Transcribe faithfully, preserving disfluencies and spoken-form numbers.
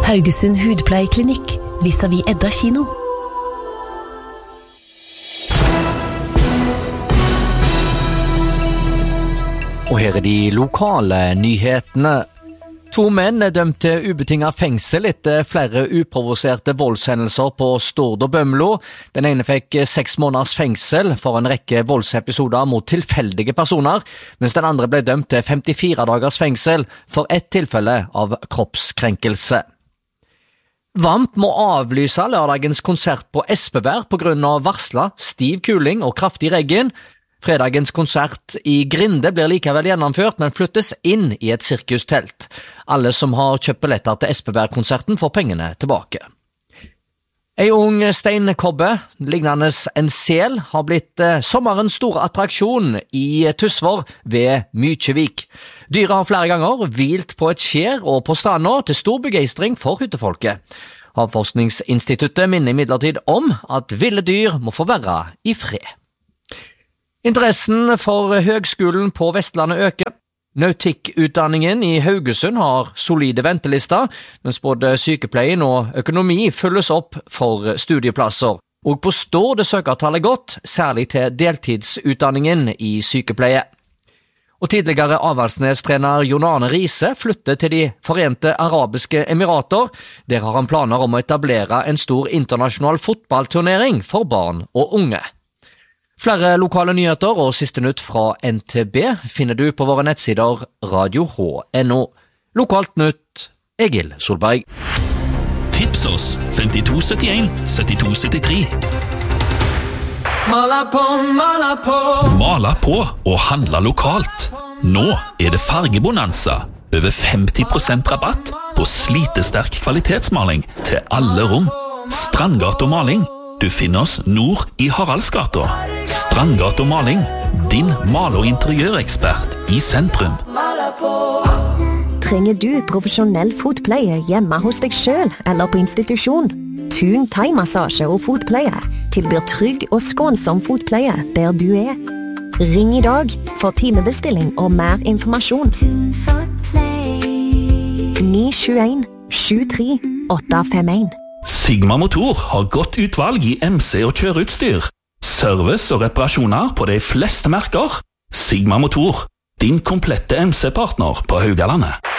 Haugesund Hudpleieklinikk, vis-à-vis Edda kino. Og her er de lokale nyhetene. To menn er dømt til ubetinget fengsel etter flere uprovoserte voldshendelser på Stord og Bømlo. Den ene fikk seks måneders fengsel for en rekke voldsepisoder mot tilfeldige personer, mens den andre ble dømt til femtifire dagers fengsel for ett tilfelle av kroppskrenkelse. Vamp må avlyse lørdagens konsert på Espebær på grunn av varslet stiv kuling og kraftig regn. Fredagens konsert i Grinde blir likevel gjennomført, men flyttes inn i et sirkustelt. Alle som har kjøpt billetter til Espebær-konserten får pengene tilbake. En ung steinkobbe, lignende en sel, har blitt eh, sommerens store attraksjon i Tysvær ved Mykjevik. Dyret har flere ganger hvilt på et skjer og på stranda til stor begeistring for hyttefolket. Havforskningsinstituttet minner imidlertid om at ville dyr må få være i fred. Interessen for høgskolen på Vestlandet øker. Nautikkutdanningen i Haugesund har solide ventelister, mens både sykepleien og økonomi fylles opp for studieplasser. Og på Stord er søkertallet godt, særlig til deltidsutdanningen i sykepleie. Og tidligere Avaldsnes-trener Jon Arne Riise flytter til de Forente Arabiske Emirater. Der har han planer om å etablere en stor internasjonal fotballturnering for barn og unge. Flere lokale nyheter og siste nytt fra N T B finner du på våre nettsider radio H N O. Lokalt nytt, Egil Solberg. Tips oss femtito syttien syttito syttitre. Mala på, mala på. Mala på og handla lokalt. Nå er det fargebonanza. Over femti prosent rabatt på slitesterk kvalitetsmaling til alle rom. Strandgata maling. Du finner oss nord i Haraldsgata. Strandgata maling, din mal- og interiørekspert i sentrum. Trenger du profesjonell fotpleie hjemme hos deg selv eller på institusjon? Thun thai-massasje og fotpleie tilbyr trygg og skånsom fotpleie der du er. Ring i dag for timebestilling og mer informasjon. ni sju en sju tre åtte fem en. Sigma Motor har godt utvalg i M C og kjøreutstyr. Service og reparasjoner på de fleste merker. Sigma Motor, din komplette M C-partner på Haugalandet.